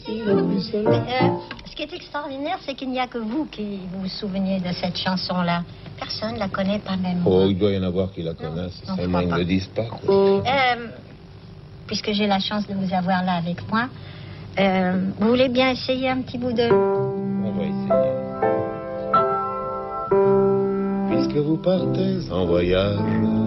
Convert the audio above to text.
si le plus aimé. Ce qui est extraordinaire, c'est qu'il n'y a que vous qui vous souveniez de cette chanson-là. Personne ne la connaît, pas même moi. Oh, il doit y en avoir qui la connaissent. Non, Seulement, ils ne le disent pas. Quoi. Puisque j'ai la chance de vous avoir là avec moi, vous voulez bien essayer un petit bout de... On va essayer. Puisque vous partez en voyage,